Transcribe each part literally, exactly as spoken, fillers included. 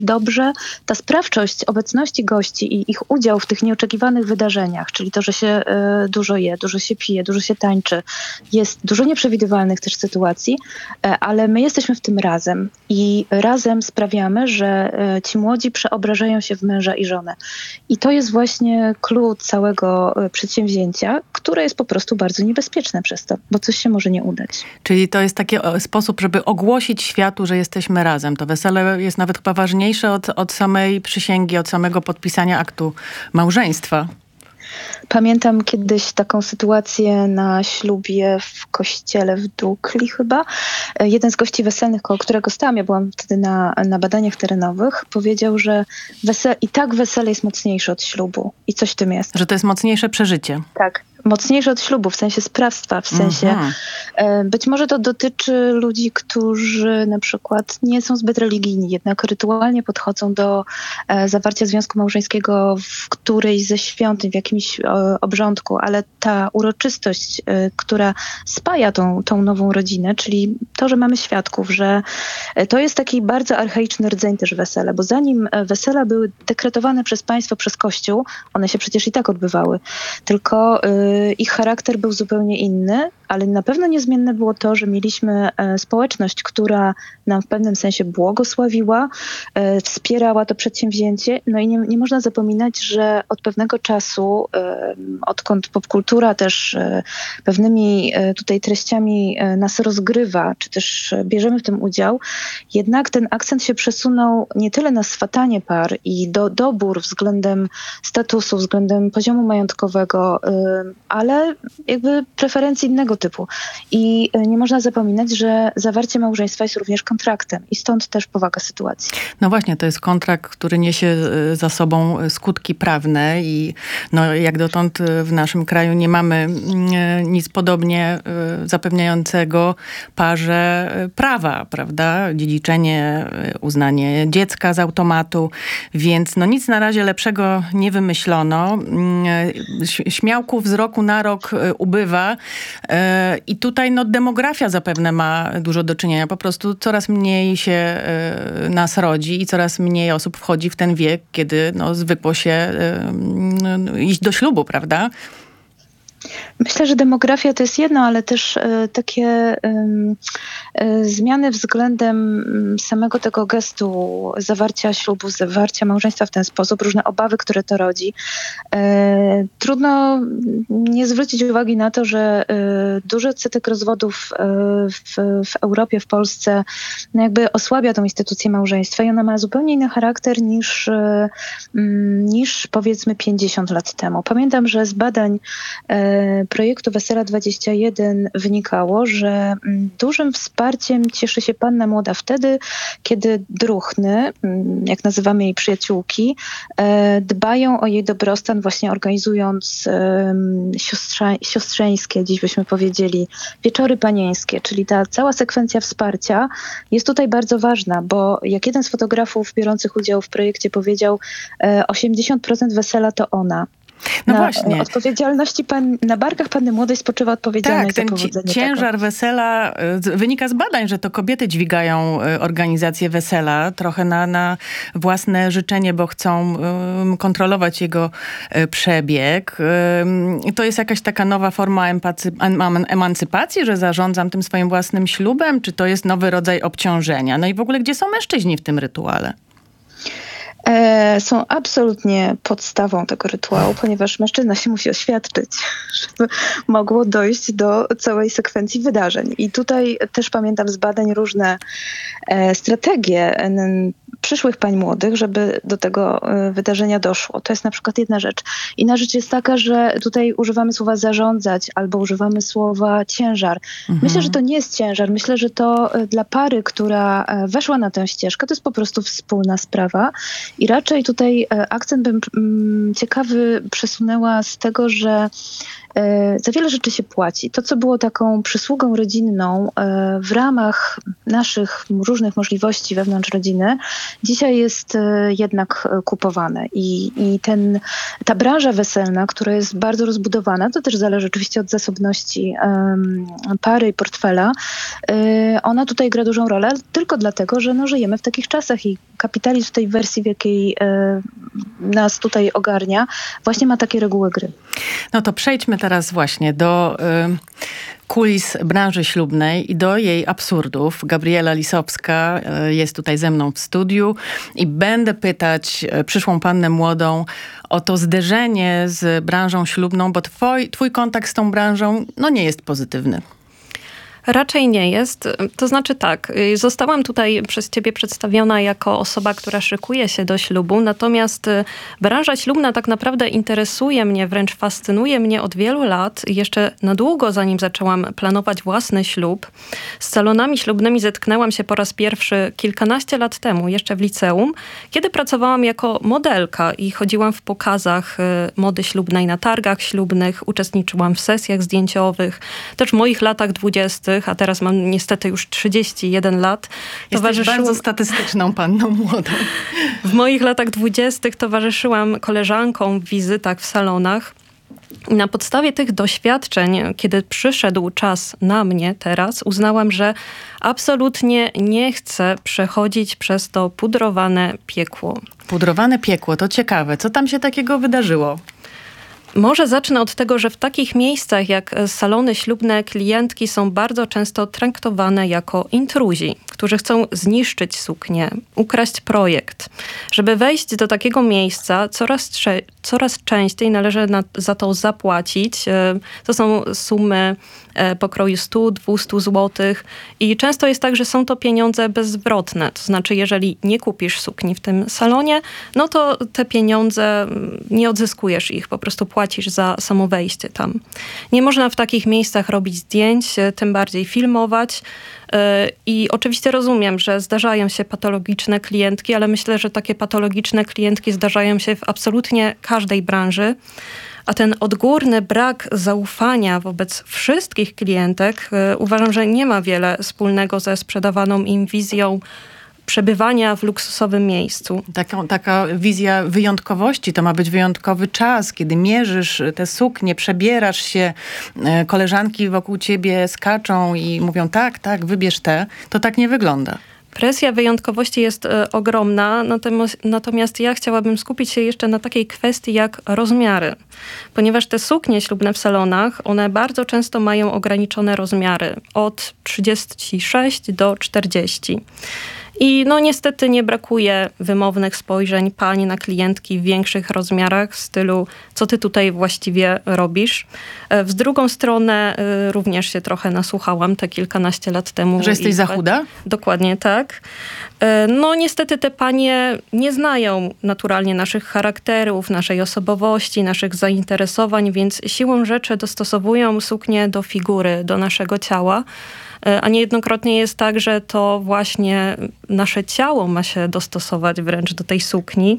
dobrze. Ta sprawczość obecności gości i ich udział w tych nieoczekiwanych wydarzeniach, czyli to, że się y, dużo je, dużo się pije, dużo się tańczy, jest dużo nieprzewidywalnych też sytuacji, y, ale my jesteśmy w tym razem i razem sprawiamy, że y, ci młodzi przeobrażają się w męża i żonę. I to jest właśnie klucz całego y, przedsięwzięcia, które jest po prostu bardzo niebezpieczne przez to, bo coś się może nie udać. Czyli to jest taki sposób, żeby ogłosić światu, że jesteśmy razem. To wesele jest nawet chyba ważniejsze od, od samej przysięgi, od samego podpisania aktu małżeństwa. Pamiętam kiedyś taką sytuację na ślubie w kościele w Dukli chyba. Jeden z gości weselnych, koło którego stałam, ja byłam wtedy na, na badaniach terenowych, powiedział, że wesel- i tak wesele jest mocniejsze od ślubu. I coś w tym jest. Że to jest mocniejsze przeżycie. Tak. Mocniejsze od ślubu, w sensie sprawstwa, w sensie mhm. e, być może to dotyczy ludzi, którzy na przykład nie są zbyt religijni, jednak rytualnie podchodzą do e, zawarcia związku małżeńskiego w którejś ze świątyń, w jakimś e, obrządku, ale ta uroczystość, e, która spaja tą, tą nową rodzinę, czyli to, że mamy świadków, że e, to jest taki bardzo archaiczny rdzeń też wesela, bo zanim wesela były dekretowane przez państwo, przez Kościół, one się przecież i tak odbywały, tylko e, ich charakter był zupełnie inny, ale na pewno niezmienne było to, że mieliśmy e, społeczność, która nam w pewnym sensie błogosławiła, e, wspierała to przedsięwzięcie. No i nie, nie można zapominać, że od pewnego czasu, e, odkąd popkultura też e, pewnymi e, tutaj treściami e, nas rozgrywa, czy też e, bierzemy w tym udział, jednak ten akcent się przesunął nie tyle na swatanie par i do, dobór względem statusu, względem poziomu majątkowego, e, ale jakby preferencji innego typu. I nie można zapominać, że zawarcie małżeństwa jest również kontraktem i stąd też powaga sytuacji. No właśnie, to jest kontrakt, który niesie za sobą skutki prawne i no, jak dotąd w naszym kraju nie mamy nic podobnie zapewniającego parze prawa, prawda? Dziedziczenie, uznanie dziecka z automatu, więc no nic na razie lepszego nie wymyślono. Śmiałków z roku na rok ubywa. I tutaj no, demografia zapewne ma dużo do czynienia. Po prostu coraz mniej się y, nas rodzi i coraz mniej osób wchodzi w ten wiek, kiedy no, zwykło się y, y, iść do ślubu, prawda? Myślę, że demografia to jest jedno, ale też e, takie e, e, zmiany względem samego tego gestu zawarcia ślubu, zawarcia małżeństwa w ten sposób, różne obawy, które to rodzi. E, trudno nie zwrócić uwagi na to, że e, duży odsetek rozwodów e, w, w Europie, w Polsce no jakby osłabia tą instytucję małżeństwa i ona ma zupełnie inny charakter niż, e, niż powiedzmy pięćdziesiąt lat temu. Pamiętam, że z badań e, projektu Wesela dwadzieścia jeden wynikało, że dużym wsparciem cieszy się panna młoda wtedy, kiedy druhny, jak nazywamy jej przyjaciółki, dbają o jej dobrostan właśnie organizując siostrze, siostrzeńskie, dziś byśmy powiedzieli, wieczory panieńskie, czyli ta cała sekwencja wsparcia jest tutaj bardzo ważna, bo jak jeden z fotografów biorących udział w projekcie powiedział, osiemdziesiąt procent wesela to ona. No na właśnie. odpowiedzialności pan, na barkach panny młodej spoczywa odpowiedzialność tak, za powodzenie ten ciężar tego. wesela wynika z badań, że to kobiety dźwigają organizację wesela trochę na, na własne życzenie, bo chcą um, kontrolować jego przebieg. Um, to jest jakaś taka nowa forma empacy- emancypacji, że zarządzam tym swoim własnym ślubem, czy to jest nowy rodzaj obciążenia? No i w ogóle gdzie są mężczyźni w tym rytuale? E, są absolutnie podstawą tego rytuału, ponieważ mężczyzna się musi oświadczyć, żeby mogło dojść do całej sekwencji wydarzeń. I tutaj też pamiętam z badań różne e, strategie n, przyszłych pań młodych, żeby do tego e, wydarzenia doszło. To jest na przykład jedna rzecz. Inna rzecz jest taka, że tutaj używamy słowa zarządzać albo używamy słowa ciężar. Mhm. Myślę, że to nie jest ciężar. Myślę, że to e, dla pary, która e, weszła na tę ścieżkę, to jest po prostu wspólna sprawa. I raczej tutaj akcent bym mm, ciekawy przesunęła z tego, że e, za wiele rzeczy się płaci. To, co było taką przysługą rodzinną e, w ramach naszych różnych możliwości wewnątrz rodziny, dzisiaj jest jednak kupowane. I, i ten, ta branża weselna, która jest bardzo rozbudowana, to też zależy oczywiście od zasobności um, pary i portfela, y, ona tutaj gra dużą rolę, tylko dlatego, że no, żyjemy w takich czasach i kapitalizm w tej wersji, w jakiej y, nas tutaj ogarnia, właśnie ma takie reguły gry. No to przejdźmy teraz właśnie do y, kulis branży ślubnej i do jej absurdów. Gabriela Lisowska y, jest tutaj ze mną w studiu i będę pytać y, przyszłą pannę młodą o to zderzenie z branżą ślubną, bo twoj, twój kontakt z tą branżą no, nie jest pozytywny. Raczej nie jest. To znaczy tak, zostałam tutaj przez ciebie przedstawiona jako osoba, która szykuje się do ślubu, natomiast branża ślubna tak naprawdę interesuje mnie, wręcz fascynuje mnie od wielu lat. Jeszcze na długo, zanim zaczęłam planować własny ślub. Z salonami ślubnymi zetknęłam się po raz pierwszy kilkanaście lat temu, jeszcze w liceum, kiedy pracowałam jako modelka i chodziłam w pokazach mody ślubnej na targach ślubnych, uczestniczyłam w sesjach zdjęciowych, też w moich latach dwudziestych, a teraz mam niestety już trzydzieści jeden lat. Jesteś bardzo statystyczną panną młodą. W moich latach dwudziestych towarzyszyłam koleżankom w wizytach w salonach. I na podstawie tych doświadczeń, kiedy przyszedł czas na mnie teraz, uznałam, że absolutnie nie chcę przechodzić przez to pudrowane piekło. Pudrowane piekło, to ciekawe. Co tam się takiego wydarzyło? Może zacznę od tego, że w takich miejscach jak salony ślubne klientki są bardzo często traktowane jako intruzi, którzy chcą zniszczyć suknię, ukraść projekt. Żeby wejść do takiego miejsca, coraz, trze- coraz częściej należy na, za to zapłacić. To są sumy pokroju stu do dwustu złotych i często jest tak, że są to pieniądze bezzwrotne. To znaczy, jeżeli nie kupisz sukni w tym salonie, no to te pieniądze nie odzyskujesz ich, po prostu płacisz za samo wejście tam. Nie można w takich miejscach robić zdjęć, tym bardziej filmować. I oczywiście rozumiem, że zdarzają się patologiczne klientki, ale myślę, że takie patologiczne klientki zdarzają się w absolutnie każdej branży. A ten odgórny brak zaufania wobec wszystkich klientek y, uważam, że nie ma wiele wspólnego ze sprzedawaną im wizją przebywania w luksusowym miejscu. Taka, taka wizja wyjątkowości, to ma być wyjątkowy czas, kiedy mierzysz te suknie, przebierasz się, koleżanki wokół ciebie skaczą i mówią tak, tak, wybierz te. To tak nie wygląda. Presja wyjątkowości jest e, ogromna, natomiast, natomiast ja chciałabym skupić się jeszcze na takiej kwestii jak rozmiary. Ponieważ te suknie ślubne w salonach, one bardzo często mają ograniczone rozmiary od trzydziestu sześciu do czterdziestu. I no niestety nie brakuje wymownych spojrzeń pań na klientki w większych rozmiarach w stylu, co ty tutaj właściwie robisz. W drugą stronę y, również się trochę nasłuchałam te kilkanaście lat temu. Że jesteś i, za chuda? Dokładnie tak. Y, no niestety te panie nie znają naturalnie naszych charakterów, naszej osobowości, naszych zainteresowań, więc siłą rzeczy dostosowują suknię do figury, do naszego ciała. A niejednokrotnie jest tak, że to właśnie nasze ciało ma się dostosować wręcz do tej sukni.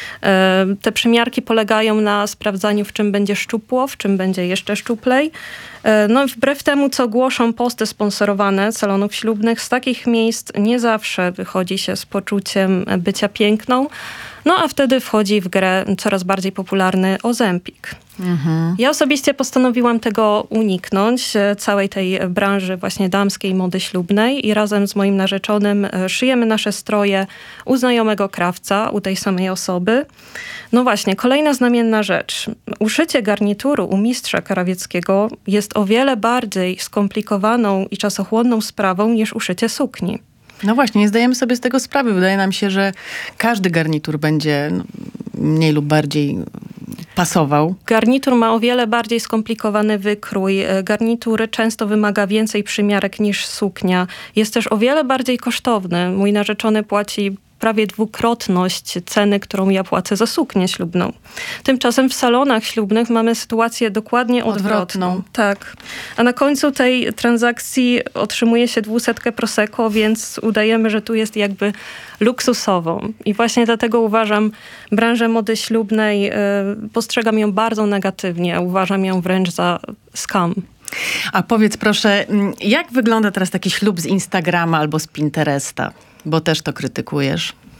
Te przymiarki polegają na sprawdzaniu, w czym będzie szczupło, w czym będzie jeszcze szczuplej. No wbrew temu, co głoszą posty sponsorowane salonów ślubnych, z takich miejsc nie zawsze wychodzi się z poczuciem bycia piękną. No a wtedy wchodzi w grę coraz bardziej popularny Ozempik. Mhm. Ja osobiście postanowiłam tego uniknąć, całej tej branży właśnie damskiej mody ślubnej i razem z moim narzeczonym szyjemy nasze stroje u znajomego krawca, u tej samej osoby. No właśnie, kolejna znamienna rzecz. Uszycie garnituru u mistrza krawieckiego jest o wiele bardziej skomplikowaną i czasochłonną sprawą niż uszycie sukni. No właśnie, nie zdajemy sobie z tego sprawy. Wydaje nam się, że każdy garnitur będzie mniej lub bardziej pasował. Garnitur ma o wiele bardziej skomplikowany wykrój. Garnitur często wymaga więcej przymiarek niż suknia. Jest też o wiele bardziej kosztowny. Mój narzeczony płaci prawie dwukrotność ceny, którą ja płacę za suknię ślubną. Tymczasem w salonach ślubnych mamy sytuację dokładnie odwrotną. odwrotną. Tak. A na końcu tej transakcji otrzymuje się dwusetkę prosecco, więc udajemy, że tu jest jakby luksusową. I właśnie dlatego uważam branżę mody ślubnej, yy, postrzegam ją bardzo negatywnie. Uważam ją wręcz za scam. A powiedz proszę, jak wygląda teraz taki ślub z Instagrama albo z Pinteresta? Bo też to krytykujesz.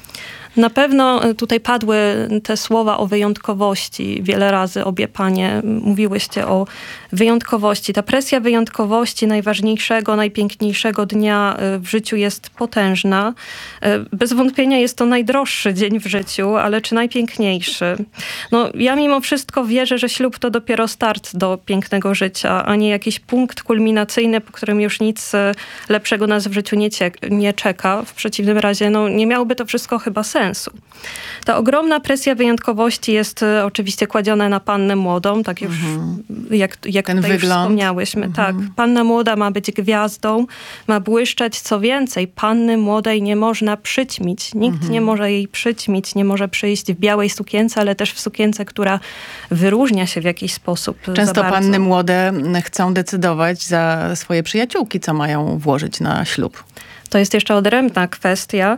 Na pewno tutaj padły te słowa o wyjątkowości. Wiele razy obie panie mówiłyście o wyjątkowości. Ta presja wyjątkowości najważniejszego, najpiękniejszego dnia w życiu jest potężna. Bez wątpienia jest to najdroższy dzień w życiu, ale czy najpiękniejszy? No, ja mimo wszystko wierzę, że ślub to dopiero start do pięknego życia, a nie jakiś punkt kulminacyjny, po którym już nic lepszego nas w życiu nie, cie- nie czeka. W przeciwnym razie no, nie miałoby to wszystko chyba sensu. Ta ogromna presja wyjątkowości jest e, oczywiście kładziona na pannę młodą, tak już mhm. jak, jak Ten tutaj wygląd. już wspomniałyśmy. Mhm. Tak, panna młoda ma być gwiazdą, ma błyszczeć. Co więcej, panny młodej nie można przyćmić. Nikt mhm. nie może jej przyćmić, nie może przyjść w białej sukience, ale też w sukience, która wyróżnia się w jakiś sposób. Często panny młode chcą decydować za swoje przyjaciółki, co mają włożyć na ślub. To jest jeszcze odrębna kwestia,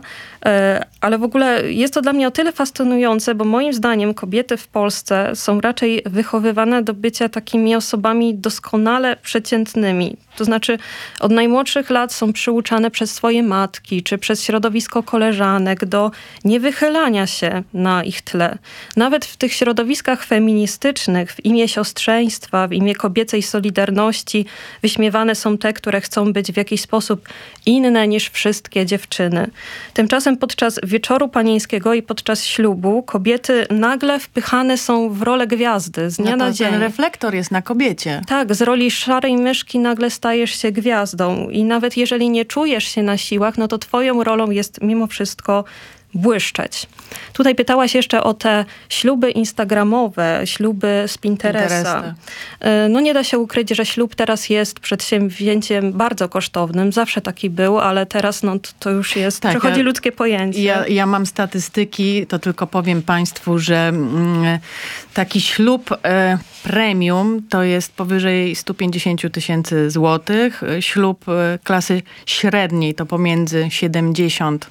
ale w ogóle jest to dla mnie o tyle fascynujące, bo moim zdaniem kobiety w Polsce są raczej wychowywane do bycia takimi osobami doskonale przeciętnymi. To znaczy od najmłodszych lat są przyuczane przez swoje matki czy przez środowisko koleżanek do niewychylania się na ich tle. Nawet w tych środowiskach feministycznych w imię siostrzeństwa, w imię kobiecej solidarności wyśmiewane są te, które chcą być w jakiś sposób inne niż wszystkie dziewczyny. Tymczasem podczas wieczoru panieńskiego i podczas ślubu kobiety nagle wpychane są w rolę gwiazdy z dnia no to na dzień. Ten reflektor jest na kobiecie. Tak, z roli szarej myszki nagle stajesz się gwiazdą i nawet jeżeli nie czujesz się na siłach, no to twoją rolą jest mimo wszystko błyszczeć. Tutaj pytałaś jeszcze o te śluby instagramowe, śluby z Pinteresta. Pinteresty. No nie da się ukryć, że ślub teraz jest przedsięwzięciem bardzo kosztownym. Zawsze taki był, ale teraz no, to już jest, tak, przechodzi ja, ludzkie pojęcie. Ja, ja mam statystyki, to tylko powiem państwu, że mm, taki ślub e, premium to jest powyżej sto pięćdziesiąt tysięcy złotych. Ślub e, klasy średniej to pomiędzy siedemdziesiąt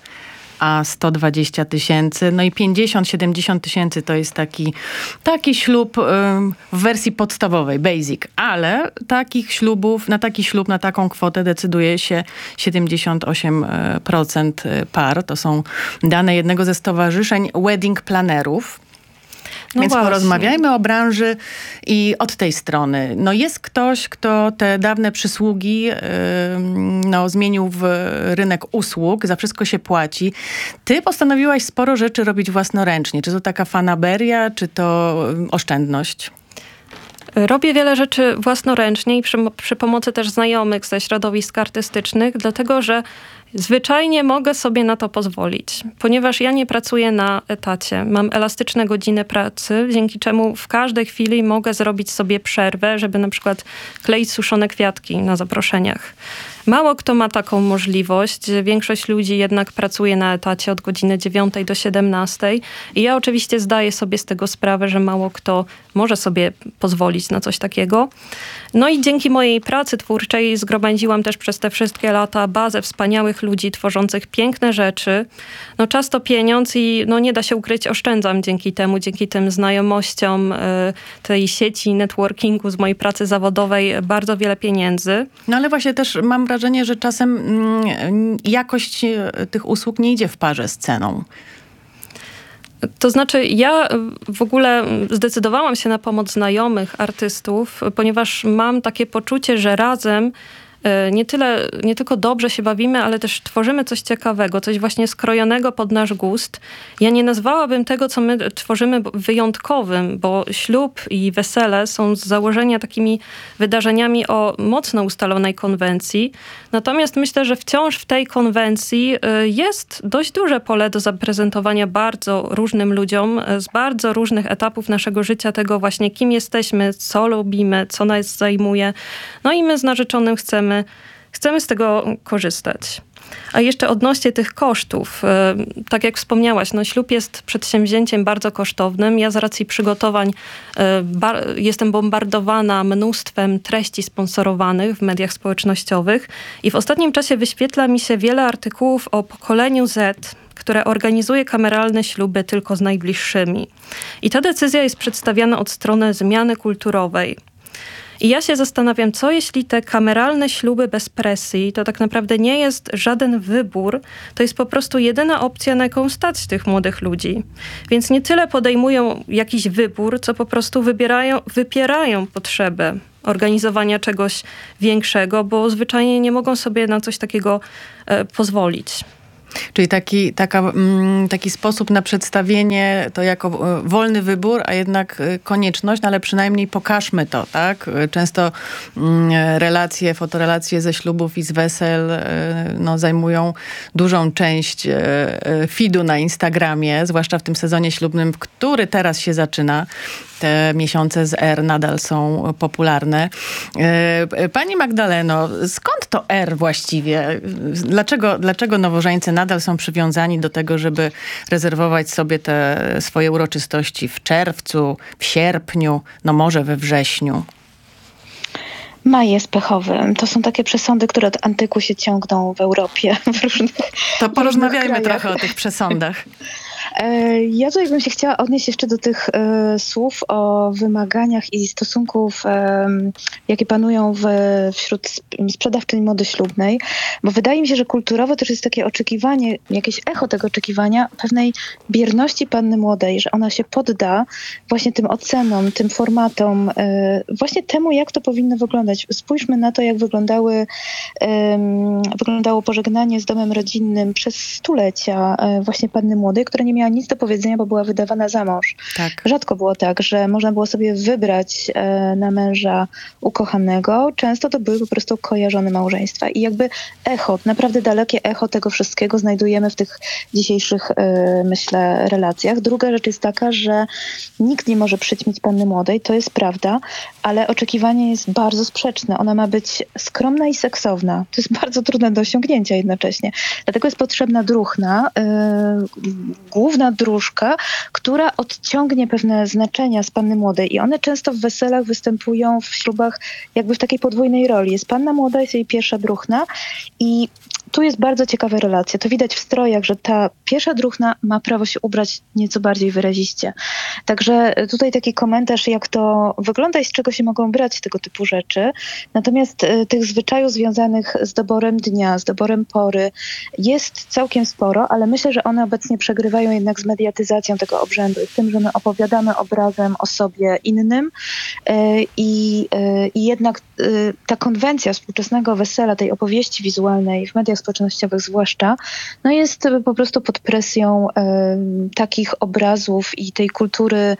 a sto dwadzieścia tysięcy. No i pięćdziesiąt siedemdziesiąt tysięcy to jest taki, taki ślub w wersji podstawowej, basic. Ale takich ślubów, na taki ślub, na taką kwotę decyduje się siedemdziesiąt osiem procent par. To są dane jednego ze stowarzyszeń wedding planerów. No Więc właśnie. Porozmawiajmy o branży i od tej strony. No jest ktoś, kto te dawne przysługi yy, no, zmienił w rynek usług, za wszystko się płaci. Ty postanowiłaś sporo rzeczy robić własnoręcznie. Czy to taka fanaberia, czy to oszczędność? Robię wiele rzeczy własnoręcznie i przy, przy pomocy też znajomych ze środowisk artystycznych, dlatego że zwyczajnie mogę sobie na to pozwolić, ponieważ ja nie pracuję na etacie. Mam elastyczne godziny pracy, dzięki czemu w każdej chwili mogę zrobić sobie przerwę, żeby na przykład kleić suszone kwiatki na zaproszeniach. Mało kto ma taką możliwość. Większość ludzi jednak pracuje na etacie od godziny dziewiątej do siedemnastej. I ja oczywiście zdaję sobie z tego sprawę, że mało kto może sobie pozwolić na coś takiego. No i dzięki mojej pracy twórczej zgromadziłam też przez te wszystkie lata bazę wspaniałych ludzi tworzących piękne rzeczy. No czas to pieniądz i no nie da się ukryć, oszczędzam dzięki temu, dzięki tym znajomościom, tej sieci networkingu z mojej pracy zawodowej bardzo wiele pieniędzy. No ale właśnie też mam wrażenie, że czasem mm, jakość tych usług nie idzie w parze z ceną. To znaczy ja w ogóle zdecydowałam się na pomoc znajomych artystów, ponieważ mam takie poczucie, że razem nie tyle, nie tylko dobrze się bawimy, ale też tworzymy coś ciekawego, coś właśnie skrojonego pod nasz gust. Ja nie nazwałabym tego, co my tworzymy wyjątkowym, bo ślub i wesele są z założenia takimi wydarzeniami o mocno ustalonej konwencji. Natomiast myślę, że wciąż w tej konwencji jest dość duże pole do zaprezentowania bardzo różnym ludziom z bardzo różnych etapów naszego życia, tego właśnie kim jesteśmy, co lubimy, co nas zajmuje. No i my z narzeczonym chcemy Chcemy z tego korzystać. A jeszcze odnośnie tych kosztów, tak jak wspomniałaś, no ślub jest przedsięwzięciem bardzo kosztownym. Ja z racji przygotowań jestem bombardowana mnóstwem treści sponsorowanych w mediach społecznościowych i w ostatnim czasie wyświetla mi się wiele artykułów o pokoleniu Z, które organizuje kameralne śluby tylko z najbliższymi. I ta decyzja jest przedstawiana od strony zmiany kulturowej. I ja się zastanawiam, co jeśli te kameralne śluby bez presji, to tak naprawdę nie jest żaden wybór, to jest po prostu jedyna opcja, na jaką stać tych młodych ludzi. Więc nie tyle podejmują jakiś wybór, co po prostu wybierają, wypierają potrzebę organizowania czegoś większego, bo zwyczajnie nie mogą sobie na coś takiego e, pozwolić. Czyli taki, taka, taki sposób na przedstawienie to jako wolny wybór, a jednak konieczność, no ale przynajmniej pokażmy to, tak? Często relacje, fotorelacje ze ślubów i z wesel no, zajmują dużą część feedu na Instagramie, zwłaszcza w tym sezonie ślubnym, który teraz się zaczyna. Te miesiące z R nadal są popularne. Pani Magdaleno, skąd to R właściwie? Dlaczego, dlaczego nowożeńcy nadal są przywiązani do tego, żeby rezerwować sobie te swoje uroczystości w czerwcu, w sierpniu, no może we wrześniu? Maj jest pechowy. To są takie przesądy, które od antyku się ciągną w Europie. W różnych, to porozmawiajmy różnych trochę o tych przesądach. Ja tutaj bym się chciała odnieść jeszcze do tych e, słów o wymaganiach i stosunków, e, jakie panują w, wśród sprzedawczyni mody ślubnej, bo wydaje mi się, że kulturowo też jest takie oczekiwanie, jakieś echo tego oczekiwania pewnej bierności panny młodej, że ona się podda właśnie tym ocenom, tym formatom, e, właśnie temu, jak to powinno wyglądać. Spójrzmy na to, jak wyglądały, e, wyglądało pożegnanie z domem rodzinnym przez stulecia e, właśnie panny młodej, która nie miała nic do powiedzenia, bo była wydawana za mąż. Tak. Rzadko było tak, że można było sobie wybrać e, na męża ukochanego. Często to były po prostu kojarzone małżeństwa. I jakby echo, naprawdę dalekie echo tego wszystkiego znajdujemy w tych dzisiejszych, e, myślę, relacjach. Druga rzecz jest taka, że nikt nie może przyćmić panny młodej, to jest prawda, ale oczekiwanie jest bardzo sprzeczne. Ona ma być skromna i seksowna. To jest bardzo trudne do osiągnięcia jednocześnie. Dlatego jest potrzebna druhna, e, główna dróżka, która odciągnie pewne znaczenia z panny młodej i one często w weselach występują w ślubach jakby w takiej podwójnej roli. Jest panna młoda, jest jej pierwsza druhna i tu jest bardzo ciekawa relacja. To widać w strojach, że ta pierwsza druhna ma prawo się ubrać nieco bardziej wyraziście. Także tutaj taki komentarz, jak to wygląda i z czego się mogą brać tego typu rzeczy. Natomiast y, tych zwyczajów związanych z doborem dnia, z doborem pory jest całkiem sporo, ale myślę, że one obecnie przegrywają jednak z mediatyzacją tego obrzędu i z tym, że my opowiadamy obrazem o sobie innym y, i, y, i jednak y, ta konwencja współczesnego wesela, tej opowieści wizualnej w mediach społecznościowych zwłaszcza, no jest po prostu pod presją y, takich obrazów i tej kultury,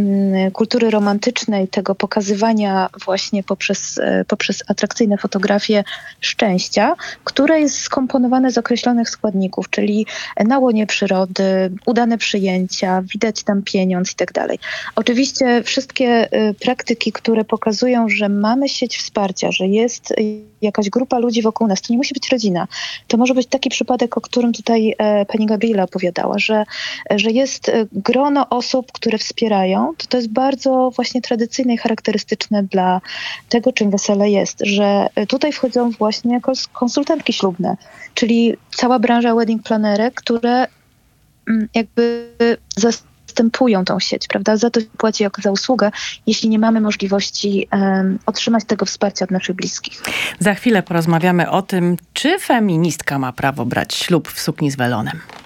y, kultury romantycznej, tego pokazywania właśnie poprzez, y, poprzez atrakcyjne fotografie szczęścia, które jest skomponowane z określonych składników, czyli na łonie przyrody, udane przyjęcia, widać tam pieniądz i tak dalej. Oczywiście wszystkie y, praktyki, które pokazują, że mamy sieć wsparcia, że jest y, jakaś grupa ludzi wokół nas, to nie musi być rodzina. To może być taki przypadek, o którym tutaj e, pani Gabriela opowiadała, że, że jest grono osób, które wspierają. To, to jest bardzo właśnie tradycyjne i charakterystyczne dla tego, czym wesele jest, że tutaj wchodzą właśnie konsultantki ślubne, czyli cała branża wedding planerek, które mm, jakby zastępują tą sieć, prawda? Za to płaci jako za usługę, jeśli nie mamy możliwości um, otrzymać tego wsparcia od naszych bliskich. Za chwilę porozmawiamy o tym, czy feministka ma prawo brać ślub w sukni z welonem.